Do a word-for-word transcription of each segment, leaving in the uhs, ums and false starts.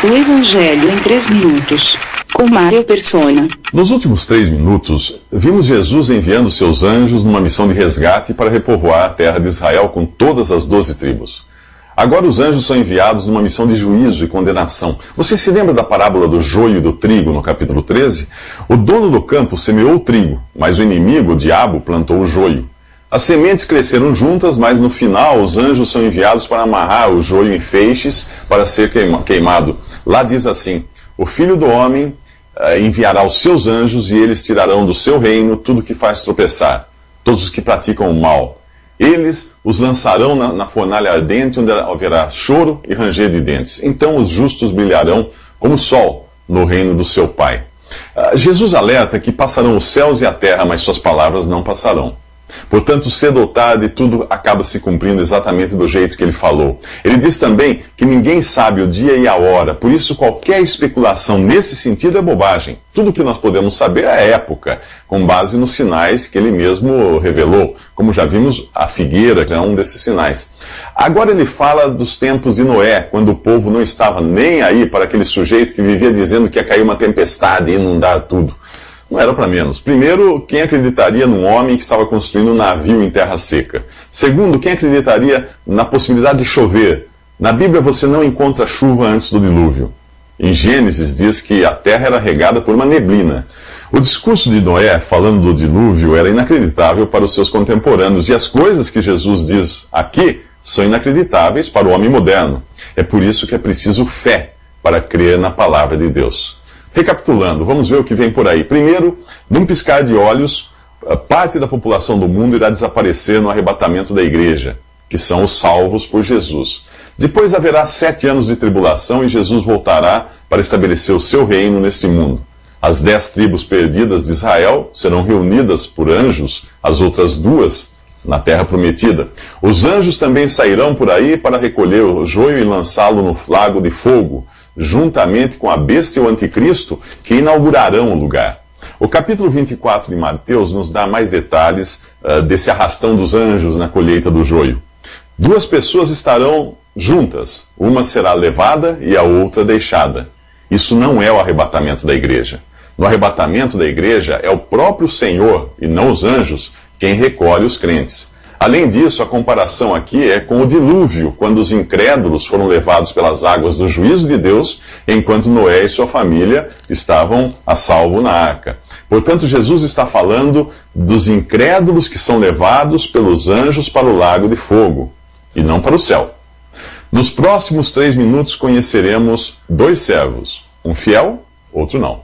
O Evangelho em três minutos, com Mário Persona. Nos últimos três minutos, vimos Jesus enviando seus anjos numa missão de resgate para repovoar a terra de Israel com todas as doze tribos. Agora os anjos são enviados numa missão de juízo e condenação. Você se lembra da parábola do joio e do trigo no capítulo treze? O dono do campo semeou o trigo, mas o inimigo, o diabo, plantou o joio. As sementes cresceram juntas, mas no final os anjos são enviados para amarrar o joio em feixes para ser queimado. Lá diz assim: o Filho do Homem uh, enviará os seus anjos e eles tirarão do seu reino tudo que faz tropeçar, todos os que praticam o mal. Eles os lançarão na, na fornalha ardente, onde haverá choro e ranger de dentes. Então os justos brilharão como o sol no reino do seu Pai. Uh, Jesus alerta que passarão os céus e a terra, mas suas palavras não passarão. Portanto, cedo ou tarde, tudo acaba se cumprindo exatamente do jeito que ele falou. Ele diz também que ninguém sabe o dia e a hora, por isso qualquer especulação nesse sentido é bobagem. Tudo o que nós podemos saber é a época, com base nos sinais que ele mesmo revelou. Como já vimos, a figueira é um desses sinais. Agora ele fala dos tempos de Noé, quando o povo não estava nem aí para aquele sujeito que vivia dizendo que ia cair uma tempestade e inundar tudo. Não era para menos. Primeiro, quem acreditaria num homem que estava construindo um navio em terra seca? Segundo, quem acreditaria na possibilidade de chover? Na Bíblia você não encontra chuva antes do dilúvio. Em Gênesis diz que a terra era regada por uma neblina. O discurso de Noé, falando do dilúvio, era inacreditável para os seus contemporâneos, e as coisas que Jesus diz aqui são inacreditáveis para o homem moderno. É por isso que é preciso fé para crer na palavra de Deus. Recapitulando, vamos ver o que vem por aí. Primeiro, num piscar de olhos, parte da população do mundo irá desaparecer no arrebatamento da igreja, que são os salvos por Jesus. Depois haverá sete anos de tribulação e Jesus voltará para estabelecer o seu reino nesse mundo. As dez tribos perdidas de Israel serão reunidas por anjos, as outras duas na terra prometida. Os anjos também sairão por aí para recolher o joio e lançá-lo no lago de fogo, juntamente com a besta e o anticristo, que inaugurarão o lugar. O capítulo vinte e quatro de Mateus nos dá mais detalhes uh, desse arrastão dos anjos na colheita do joio. Duas pessoas estarão juntas, uma será levada e a outra deixada. Isso não é o arrebatamento da igreja. No arrebatamento da igreja é o próprio Senhor, e não os anjos, quem recolhe os crentes. Além disso, a comparação aqui é com o dilúvio, quando os incrédulos foram levados pelas águas do juízo de Deus, enquanto Noé e sua família estavam a salvo na arca. Portanto, Jesus está falando dos incrédulos que são levados pelos anjos para o lago de fogo, e não para o céu. Nos próximos três minutos conheceremos dois servos, um fiel, outro não.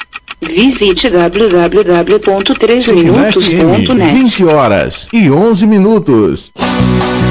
Visite w w w ponto três minutos ponto net. vinte horas e onze minutos.